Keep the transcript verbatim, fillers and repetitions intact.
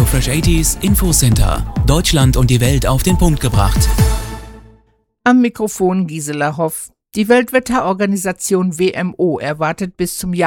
HelloFresh achtziger Infocenter. Deutschland und die Welt auf den Punkt gebracht. Am Mikrofon Gisela Hoff. Die Weltwetterorganisation W M O erwartet bis zum